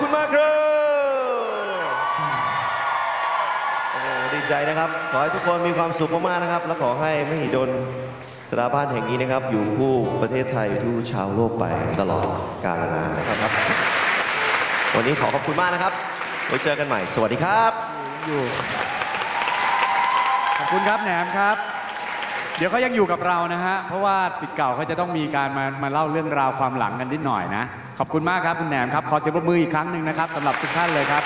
คุณมากครับโอ้ดีใจนะครับขอให้ทุกคนมีความสุขมากๆนะครับและขอให้มหิดลสถาบันแห่งนี้นะครับอยู่คู่ประเทศไทยทุกชาวโลกไปตลอดกาลนานนะครับวันนี้ขอบคุณมากนะครับไว้เจอกันใหม่สวัสดีครับขอบคุณครับแหนมครับเดี๋ยวเขายังอยู่กับเรานะฮะเพราะว่าศิษย์เก่าเขาจะต้องมีการมาเล่าเรื่องราวความหลังกันนิดหน่อยนะขอบคุณมากครับคุณแหนมครับขอเสียงปรบมืออีกครั้งหนึ่งนะครับสำหรับทุกท่านเลยครับ